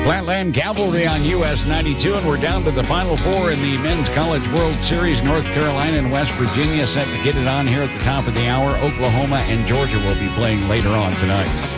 Flatland Cavalry on US 92, and we're down to the Final Four in the Men's College World Series. North Carolina and West Virginia set to get it on here at the top of the hour. Oklahoma and Georgia will be playing later on tonight.